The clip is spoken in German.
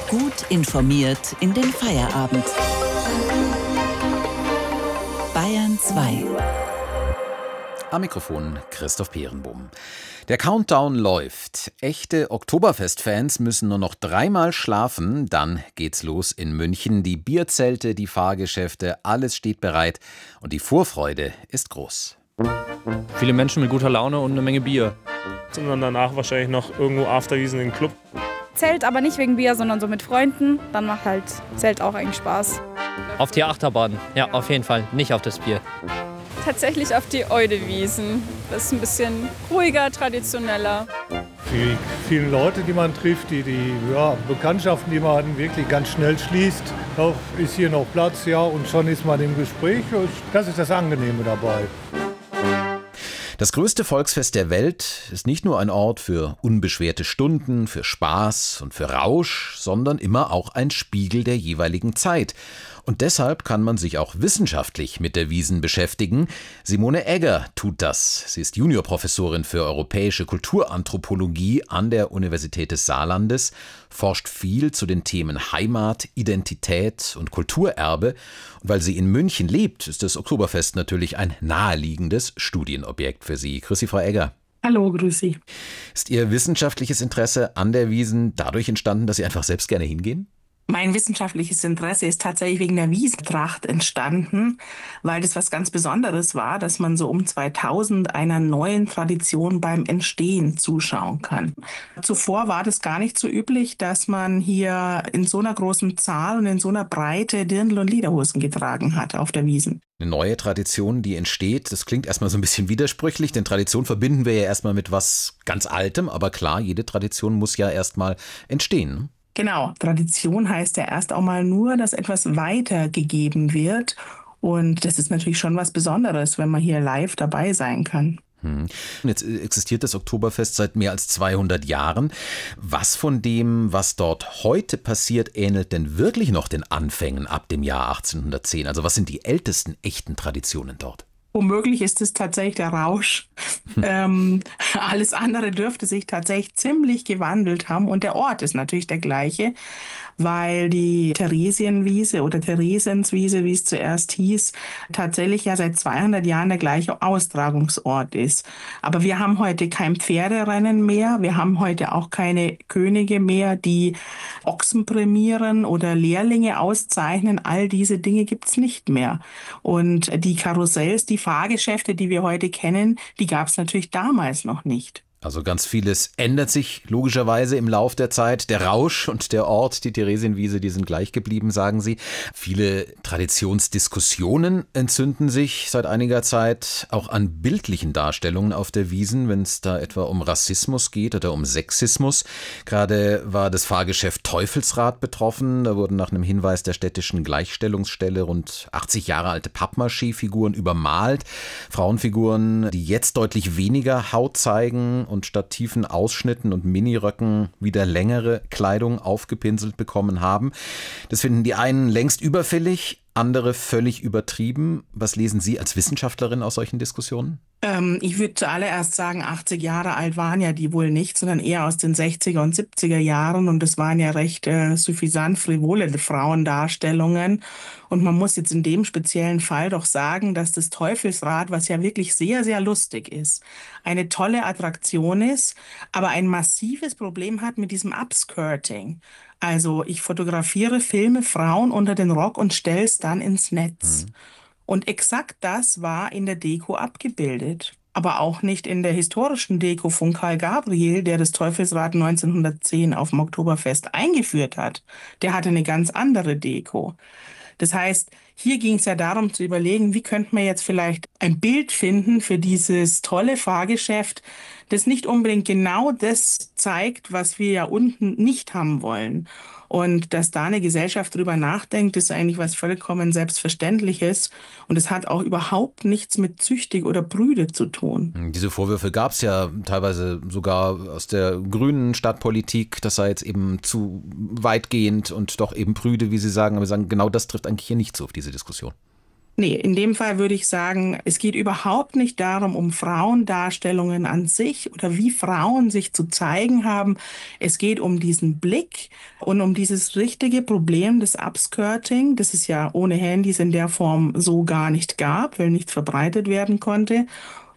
Gut informiert in den Feierabend. Bayern 2. Am Mikrofon Christoph Peerenbohm. Der Countdown läuft. Echte Oktoberfest-Fans müssen nur noch 3-mal schlafen. Dann geht's los in München. Die Bierzelte, die Fahrgeschäfte, alles steht bereit. Und die Vorfreude ist groß. Viele Menschen mit guter Laune und eine Menge Bier. Und dann danach wahrscheinlich noch irgendwo Afterwiesen in den Club. Zelt, aber nicht wegen Bier, sondern so mit Freunden. Dann macht halt Zelt auch eigentlich Spaß. Auf die Achterbahn. Ja, auf jeden Fall. Nicht auf das Bier. Tatsächlich auf die Eudewiesen. Das ist ein bisschen ruhiger, traditioneller. Die vielen Leute, die man trifft, die Bekanntschaften, die man wirklich ganz schnell schließt. Auch ist hier noch Platz, ja, und schon ist man im Gespräch. Das ist das Angenehme dabei. Das größte Volksfest der Welt ist nicht nur ein Ort für unbeschwerte Stunden, für Spaß und für Rausch, sondern immer auch ein Spiegel der jeweiligen Zeit. Und deshalb kann man sich auch wissenschaftlich mit der Wiesn beschäftigen. Simone Egger tut das. Sie ist Juniorprofessorin für europäische Kulturanthropologie an der Universität des Saarlandes, forscht viel zu den Themen Heimat, Identität und Kulturerbe. Und weil sie in München lebt, ist das Oktoberfest natürlich ein naheliegendes Studienobjekt für sie. Grüß Sie, Frau Egger. Hallo, grüß Sie. Ist Ihr wissenschaftliches Interesse an der Wiesn dadurch entstanden, dass Sie einfach selbst gerne hingehen? Mein wissenschaftliches Interesse ist tatsächlich wegen der Wiesentracht entstanden, weil das was ganz Besonderes war, dass man so um 2000 einer neuen Tradition beim Entstehen zuschauen kann. Zuvor war das gar nicht so üblich, dass man hier in so einer großen Zahl und in so einer Breite Dirndl und Lederhosen getragen hat auf der Wiesn. Eine neue Tradition, die entsteht, das klingt erstmal so ein bisschen widersprüchlich, denn Tradition verbinden wir ja erstmal mit was ganz Altem, aber klar, jede Tradition muss ja erstmal entstehen. Genau, Tradition heißt ja erst auch mal nur, dass etwas weitergegeben wird. Und das ist natürlich schon was Besonderes, wenn man hier live dabei sein kann. Jetzt existiert das Oktoberfest seit mehr als 200 Jahren. Was von dem, was dort heute passiert, ähnelt denn wirklich noch den Anfängen ab dem Jahr 1810? Also was sind die ältesten echten Traditionen dort? Womöglich ist es tatsächlich der Rausch. Alles andere dürfte sich tatsächlich ziemlich gewandelt haben. Und der Ort ist natürlich der gleiche, weil die Theresienwiese oder Theresienswiese, wie es zuerst hieß, tatsächlich ja seit 200 Jahren der gleiche Austragungsort ist. Aber wir haben heute kein Pferderennen mehr. Wir haben heute auch keine Könige mehr, die Ochsen prämieren oder Lehrlinge auszeichnen. All diese Dinge gibt's nicht mehr. Und die Karussells, die Fahrgeschäfte, die wir heute kennen, die gab es natürlich damals noch nicht. Also ganz vieles ändert sich logischerweise im Lauf der Zeit. Der Rausch und der Ort, die Theresienwiese, die sind gleich geblieben, sagen Sie. Viele Traditionsdiskussionen entzünden sich seit einiger Zeit auch an bildlichen Darstellungen auf der Wiesn, wenn es da etwa um Rassismus geht oder um Sexismus. Gerade war das Fahrgeschäft Teufelsrad betroffen. Da wurden nach einem Hinweis der städtischen Gleichstellungsstelle rund 80 Jahre alte Pappmaché-Figuren übermalt. Frauenfiguren, die jetzt deutlich weniger Haut zeigen und statt tiefen Ausschnitten und Miniröcken wieder längere Kleidung aufgepinselt bekommen haben. Das finden die einen längst überfällig, andere völlig übertrieben. Was lesen Sie als Wissenschaftlerin aus solchen Diskussionen? Ich würde zuallererst sagen, 80 Jahre alt waren ja die wohl nicht, sondern eher aus den 60er und 70er Jahren. Und es waren ja recht suffisant frivole Frauendarstellungen. Und man muss jetzt in dem speziellen Fall doch sagen, dass das Teufelsrad, was ja wirklich sehr, sehr lustig ist, eine tolle Attraktion ist, aber ein massives Problem hat mit diesem Upskirting. Also ich fotografiere, filme Frauen unter den Rock und stelle es dann ins Netz. Und exakt das war in der Deko abgebildet. Aber auch nicht in der historischen Deko von Karl Gabriel, der das Teufelsrad 1910 auf dem Oktoberfest eingeführt hat. Der hatte eine ganz andere Deko. Das heißt, hier ging es ja darum zu überlegen, wie könnte man jetzt vielleicht ein Bild finden für dieses tolle Fahrgeschäft, das nicht unbedingt genau das zeigt, was wir ja unten nicht haben wollen. Und dass da eine Gesellschaft drüber nachdenkt, ist eigentlich was vollkommen Selbstverständliches. Und es hat auch überhaupt nichts mit züchtig oder prüde zu tun. Diese Vorwürfe gab es ja teilweise sogar aus der grünen Stadtpolitik. Das sei jetzt eben zu weitgehend und doch eben prüde, wie Sie sagen. Aber wir sagen, genau das trifft eigentlich hier nicht so auf diese Diskussion. Nee, in dem Fall würde ich sagen, es geht überhaupt nicht darum, um Frauendarstellungen an sich oder wie Frauen sich zu zeigen haben. Es geht um diesen Blick und um dieses richtige Problem des Upskirting, das es ja ohne Handys in der Form so gar nicht gab, weil nichts verbreitet werden konnte.